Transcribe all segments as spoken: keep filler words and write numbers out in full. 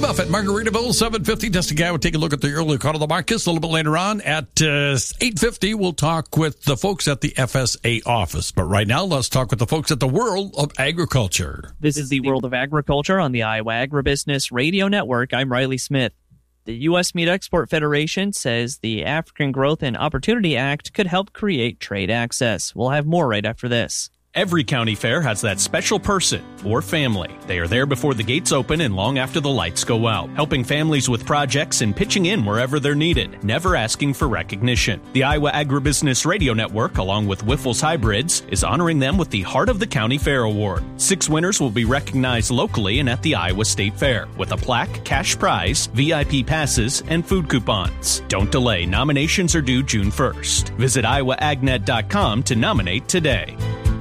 stuff at Margaritaville, seven fifty. Dustin Guy will take a look at the early call of the markets a little bit later on. At uh, eight fifty, we'll talk with the folks at the F S A office. But right now, let's talk with the folks at the World of Agriculture. This is the World of Agriculture on the Iowa Agribusiness Radio Network. I'm Riley Smith. The U S Meat Export Federation says the African Growth and Opportunity Act could help create trade access. We'll have more right after this. Every county fair has that special person or family. They are there before the gates open and long after the lights go out, helping families with projects and pitching in wherever they're needed, never asking for recognition. The Iowa Agribusiness Radio Network, along with Wiffles Hybrids, is honoring them with the Heart of the County Fair Award. Six winners will be recognized locally and at the Iowa State Fair, with a plaque, cash prize, V I P passes, and food coupons. Don't delay. Nominations are due June first. Visit iowa ag net dot com to nominate today.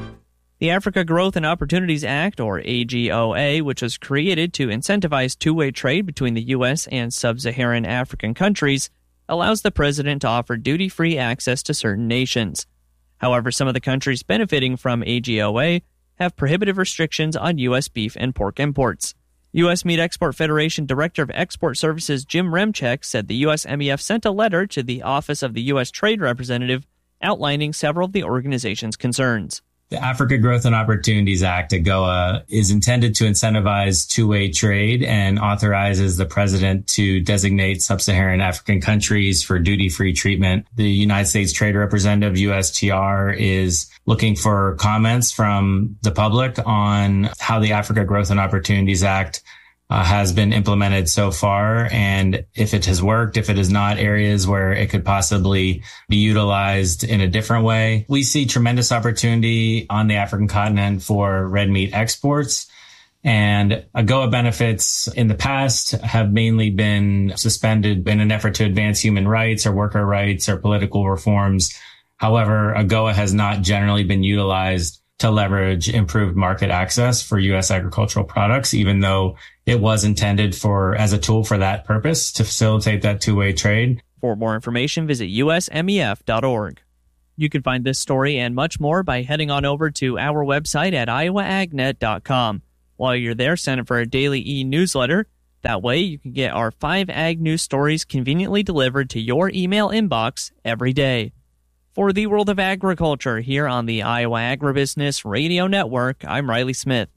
The Africa Growth and Opportunities Act, or A G O A, which was created to incentivize two-way trade between the U S and sub-Saharan African countries, allows the president to offer duty-free access to certain nations. However, some of the countries benefiting from A G O A have prohibitive restrictions on U S beef and pork imports. U S Meat Export Federation Director of Export Services Jim Remchek said the U S M E F sent a letter to the Office of the U S Trade Representative outlining several of the organization's concerns. The Africa Growth and Opportunities Act, A G O A, is intended to incentivize two-way trade and authorizes the president to designate sub-Saharan African countries for duty-free treatment. The United States Trade Representative, U S T R, is looking for comments from the public on how the Africa Growth and Opportunities Act Uh, has been implemented so far, and if it has worked, if it is not, areas where it could possibly be utilized in a different way. We see tremendous opportunity on the African continent for red meat exports, and A G O A benefits in the past have mainly been suspended in an effort to advance human rights or worker rights or political reforms. However, A G O A has not generally been utilized to leverage improved market access for U S agricultural products, even though it was intended for as a tool for that purpose to facilitate that two-way trade. For more information, visit U S M E F dot org. You can find this story and much more by heading on over to our website at iowa ag net dot com. While you're there, sign up for our daily e-newsletter. That way, you can get our five ag news stories conveniently delivered to your email inbox every day. For the World of Agriculture here on the Iowa Agribusiness Radio Network, I'm Riley Smith.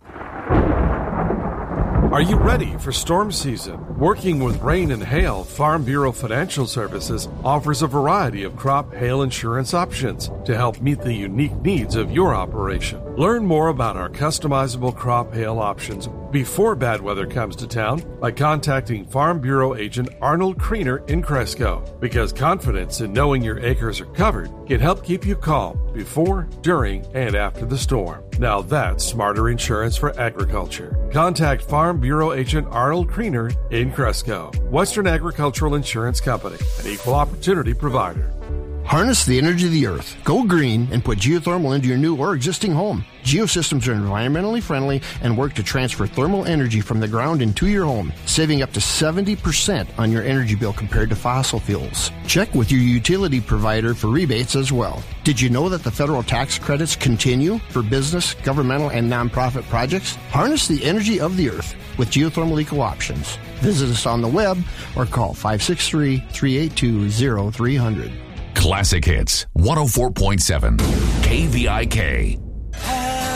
Are you ready for storm season? Working with rain and hail, Farm Bureau Financial Services offers a variety of crop hail insurance options to help meet the unique needs of your operation. Learn more about our customizable crop hail options before bad weather comes to town by contacting Farm Bureau agent Arnold Kriener in Cresco, because confidence in knowing your acres are covered can help keep you calm before, during, and after the storm. Now that's smarter insurance for agriculture. Contact Farm Bureau agent Arnold Kriener in Cresco. Western Agricultural Insurance Company, an equal opportunity provider. Harness the energy of the earth. Go green and put geothermal into your new or existing home. Geosystems are environmentally friendly and work to transfer thermal energy from the ground into your home, saving up to seventy percent on your energy bill compared to fossil fuels. Check with your utility provider for rebates as well. Did you know that the federal tax credits continue for business, governmental, and nonprofit projects? Harness the energy of the earth with geothermal eco options. Visit us on the web or call five six three, three eight two, zero three zero zero. Classic Hits one oh four point seven K V I K.